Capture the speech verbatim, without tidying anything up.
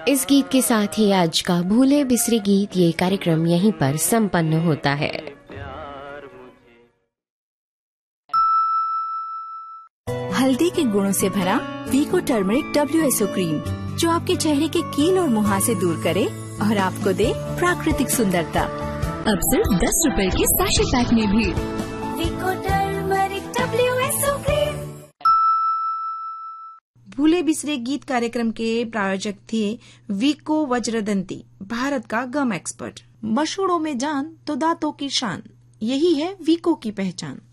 इस गीत के साथ ही आज का भूले बिसरे गीत ये कार्यक्रम यहीं पर संपन्न होता है। हल्दी के गुणों से भरा वीको turmeric W S O cream, जो आपके चेहरे के कील और मुहासे दूर करे और आपको दे प्राकृतिक सुंदरता। अब सिर्फ दस रुपए के सैशे पैक में भी। वीको turmeric W S O cream. भूले बिसरे गीत कार्यक्रम के प्रायोजक थे वीको वज्रदंती, भारत का गम एक्सपर्ट। मशहूरों में जान तो दांतों की शान, यही है वीको की पहचान।